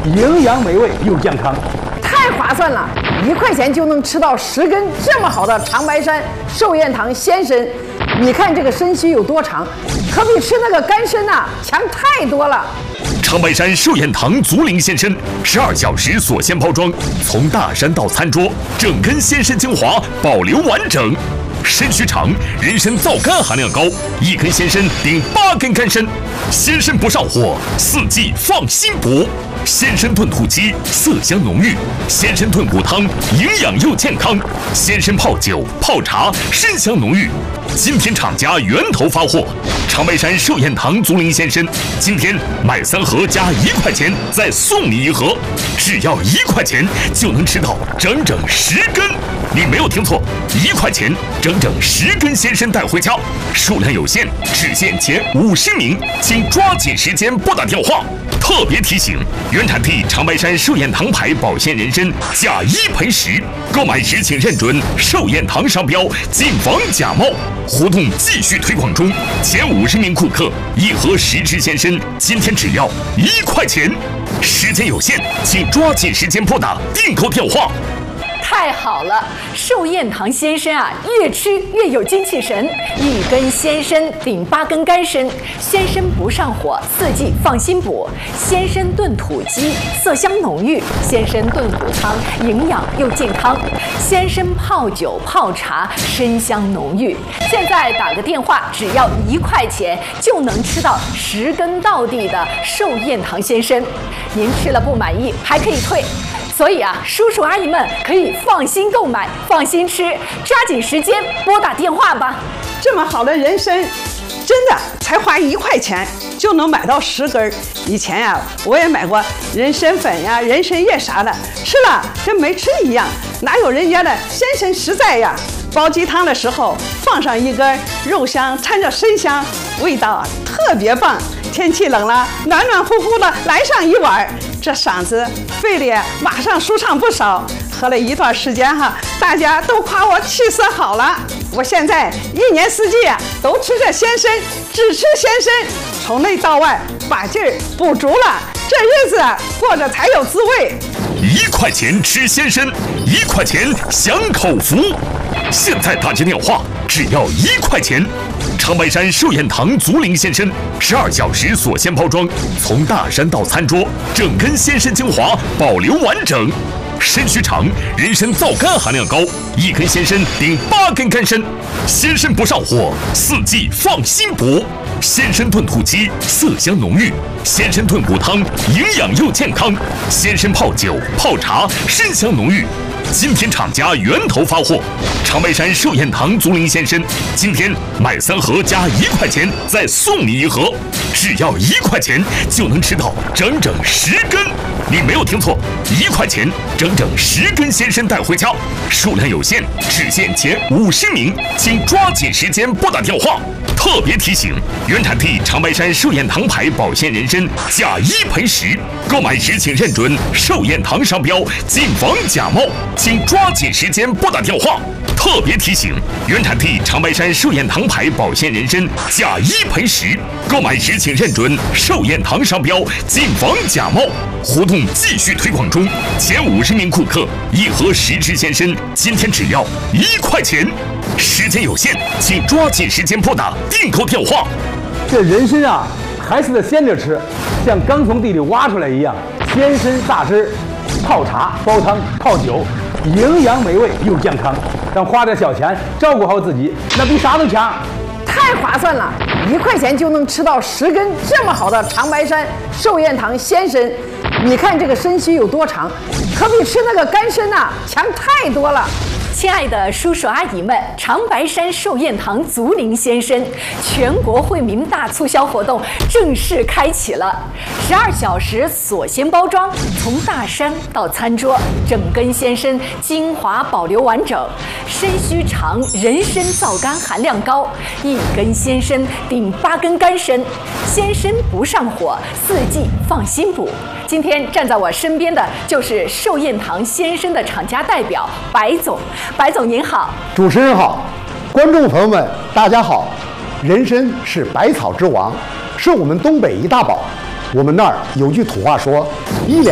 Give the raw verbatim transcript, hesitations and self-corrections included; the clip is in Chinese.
营养美味又健康， 太划算了！一块钱就能吃到十根这么好的长白山寿宴堂鲜参。你看这个参须有多长，可比吃那个干参呐、啊、强太多了。 长白山寿宴堂竹林鲜参，十二小时锁鲜包装，从大山到餐桌，整根鲜参精华保留完整。参须长，人参皂苷含量高，一根鲜参顶八根干参，鲜参不上火，四季放心补。鲜参炖土鸡，色香浓郁；鲜参炖骨汤，营养又健康；鲜参泡酒、泡茶，参香浓郁。今天厂家源头发货，长白山寿宴堂竹林鲜参，今天买三盒加一块钱，再送你一盒，只要一块钱就能吃到整整十根。你没有听错，一块钱整整十根鲜参带回家，数量有限，只限前五十名，请抓紧时间拨打电话。特别提醒：原产地长白山寿宴堂牌保鲜人参，假一赔十，购买时请认准寿宴堂商标，谨防假冒。活动继续推广中，前五十名顾客一盒十支鲜参，今天只要一块钱。时间有限，请抓紧时间拨打订购电话。 太好了，寿宴堂鲜参啊，越吃越有精气神。一根鲜参顶八根干参，鲜参不上火，四季放心补。鲜参炖土鸡，色香浓郁；鲜参炖骨汤，营养又健康；鲜参泡酒泡茶，参香浓郁。现在打个电话，只要一块钱就能吃到十根到地的寿宴堂鲜参。您吃了不满意还可以退。所以啊，叔叔阿姨们可以放心购买，放心吃，抓紧时间拨打电话吧。 这么好的人参，真的才花一块钱就能买到十根。以前呀、啊，我也买过人参粉呀、人参叶啥的，吃了跟没吃一样，哪有人家的鲜参实在呀？煲鸡汤的时候放上一根，肉香掺着参香，味道啊特别棒。天气冷了，暖暖乎乎的来上一碗，这嗓子肺里马上舒畅不少。喝了一段时间哈，大家都夸我气色好了。我现在一年四季都吃着鲜参，只吃鲜参，从内到外把劲儿补足了，这日子过着才有滋味。 一块钱吃鲜参，一块钱享口福。现在打接电话，只要一块钱。长白山寿宴堂竹林鲜参，十二小时锁鲜包装，从大山到餐桌，整根鲜参精华保留完整。参须长，人参皂苷含量高，一根鲜参顶八根干参，鲜参不上火，四季放心补。鲜参炖土鸡，色香浓郁；鲜参炖骨汤，营养又健康；鲜参泡酒、泡茶，参香浓郁。今天厂家源头发货，长白山寿宴堂竹林鲜参，今天买三盒加一块钱，再送你一盒，只要一块钱就能吃到整整十根。你没有听错，一块钱整整十根鲜参带回家，数量有限，只限前五十名，请抓紧时间拨打电话。特别提醒：原产地长白山寿宴堂牌保鲜人参，假一赔十，购买时请认准寿宴堂商标，谨防假冒。请抓紧时间拨打电话。特别提醒：原产地长白山寿宴堂牌保鲜人参，假一赔十，购买时请认准寿宴堂商标，谨防假冒。活动继续推广中，前五十名顾客一盒十支鲜参，今天只要一块钱。时间有限，请抓紧时间拨打订购电话。 这人参啊，还是得鲜着吃，像刚从地里挖出来一样，鲜参榨汁，泡茶、煲汤、泡酒，营养美味又健康。咱花点小钱照顾好自己，那比啥都强。 太划算了！一块钱就能吃到十根这么好的长白山寿宴堂鲜参。你看这个参须有多长，可比吃那个干参呐、啊、强太多了。 亲爱的叔叔阿姨们，长白山寿宴堂竹林鲜参全国惠民大促销活动正式开启了，十二小时锁鲜包装，从大山到餐桌，整根鲜参精华保留完整。参须长，人参皂苷含量高，一根鲜参顶八根干参，鲜参不上火，四季放心补。今天站在我身边的就是寿宴堂鲜参的厂家代表白总。白总您好， 主持人好，观众朋友们大家好。人参是百草之王，是我们东北一大宝。我们那儿有句土话说，一两